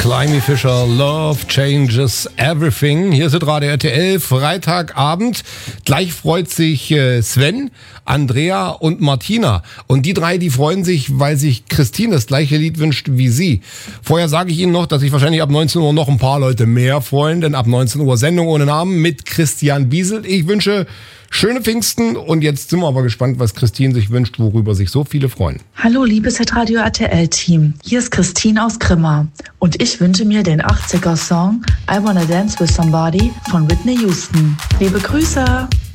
Climby Fisher, Love Changes Everything. Hier ist Radio RTL, Freitagabend. Gleich freut sich Sven, Andrea und Martina. Und die drei, die freuen sich, weil sich Christine das gleiche Lied wünscht wie sie. Vorher sage ich Ihnen noch, dass sich wahrscheinlich ab 19 Uhr noch ein paar Leute mehr freuen, denn ab 19 Uhr Sendung ohne Namen mit Christian Biesel. Ich wünsche schöne Pfingsten und jetzt sind wir aber gespannt, was Christine sich wünscht, worüber sich so viele freuen. Hallo, liebes Radio RTL-Team. Hier ist Christine aus Grimma und ich wünsche mir den 80er-Song I Wanna Dance With Somebody von Whitney Houston. Liebe Grüße!